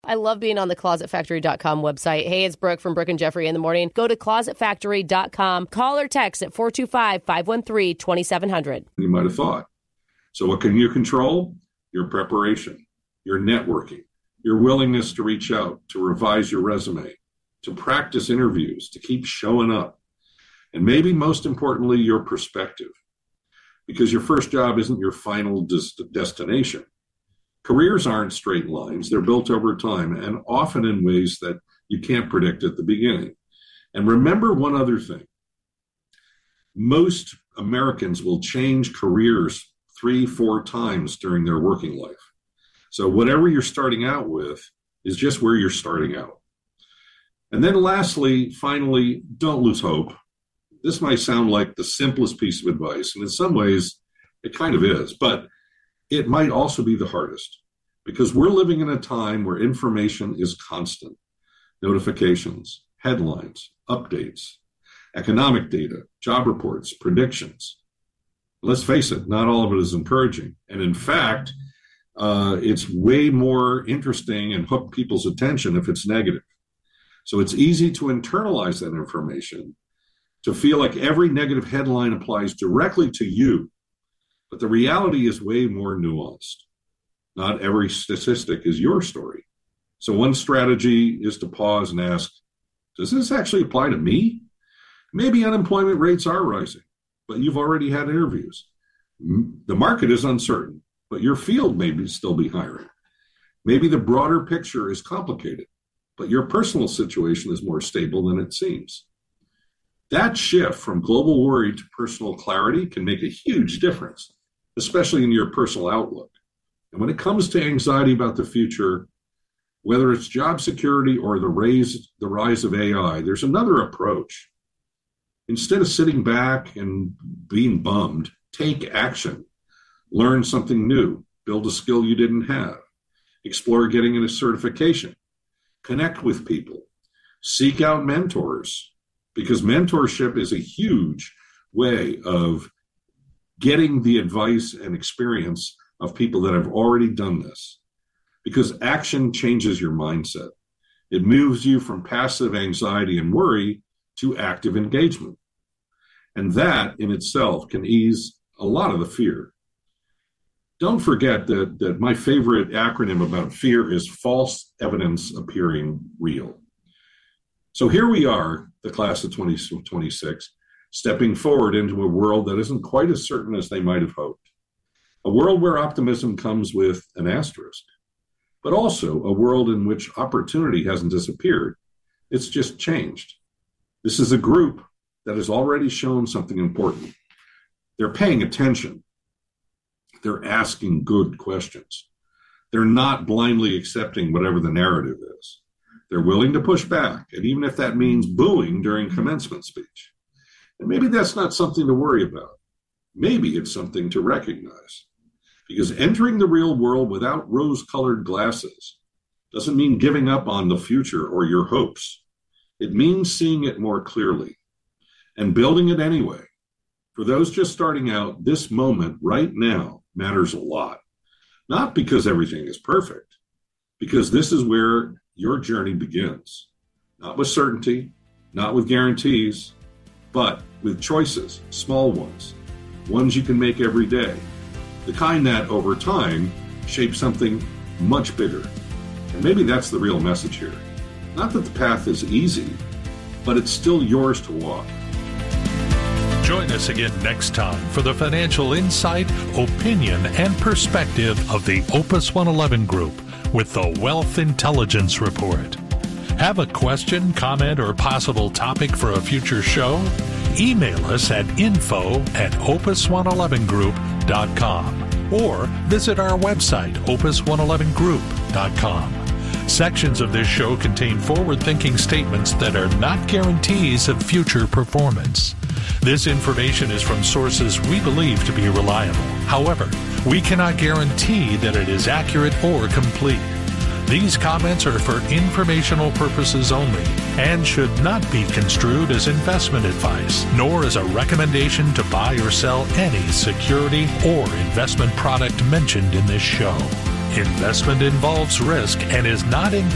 I love being on the ClosetFactory.com website. Hey, it's Brooke from Brooke and Jeffrey in the morning. Go to ClosetFactory.com. Call or text at 425-513-2700. You might have thought. So what can you control? Your preparation, your networking, your willingness to reach out, to revise your resume, to practice interviews, to keep showing up. And maybe most importantly, your perspective. Because your first job isn't your final destination. Careers aren't straight lines. They're built over time and often in ways that you can't predict at the beginning. And remember one other thing. Most Americans will change careers 3-4 times during their working life. So whatever you're starting out with is just where you're starting out. And then lastly, finally, don't lose hope. This might sound like the simplest piece of advice, and in some ways it kind of is, but it might also be the hardest because we're living in a time where information is constant. Notifications, headlines, updates, economic data, job reports, predictions. Let's face it, not all of it is encouraging. And in fact, it's way more interesting and hook people's attention if it's negative. So it's easy to internalize that information, to feel like every negative headline applies directly to you. But the reality is way more nuanced. Not every statistic is your story. So one strategy is to pause and ask, does this actually apply to me? Maybe unemployment rates are rising, but you've already had interviews. The market is uncertain, but your field may still be hiring. Maybe the broader picture is complicated, but your personal situation is more stable than it seems. That shift from global worry to personal clarity can make a huge difference, especially in your personal outlook. And when it comes to anxiety about the future, whether it's job security or the rise of AI, there's another approach. Instead of sitting back and being bummed, take action. Learn something new. Build a skill you didn't have. Explore getting a certification. Connect with people. Seek out mentors, because mentorship is a huge way of getting the advice and experience of people that have already done this. Because action changes your mindset. It moves you from passive anxiety and worry to active engagement. And that in itself can ease a lot of the fear. Don't forget that my favorite acronym about fear is false evidence appearing real. So here we are, the class of 2026, stepping forward into a world that isn't quite as certain as they might have hoped. A world where optimism comes with an asterisk, but also a world in which opportunity hasn't disappeared. It's just changed. This is a group that has already shown something important. They're paying attention. They're asking good questions. They're not blindly accepting whatever the narrative is. They're willing to push back, and even if that means booing during commencement speech. And maybe that's not something to worry about. Maybe it's something to recognize. Because entering the real world without rose-colored glasses doesn't mean giving up on the future or your hopes. It means seeing it more clearly and building it anyway. For those just starting out, this moment right now matters a lot. Not because everything is perfect, because this is where your journey begins. Not with certainty, not with guarantees, but with choices, small ones you can make every day. The kind that, over time, shape something much bigger. And maybe that's the real message here. Not that the path is easy, but it's still yours to walk. Join us again next time for the financial insight, opinion, and perspective of the Opus 111 Group with the Wealth Intelligence Report. Have a question, comment, or possible topic for a future show? Email us at info@opus111group.com or visit our website, opus111group.com. Sections of this show contain forward-thinking statements that are not guarantees of future performance. This information is from sources we believe to be reliable. However, we cannot guarantee that it is accurate or complete. These comments are for informational purposes only and should not be construed as investment advice, nor as a recommendation to buy or sell any security or investment product mentioned in this show. Investment involves risk and is not intended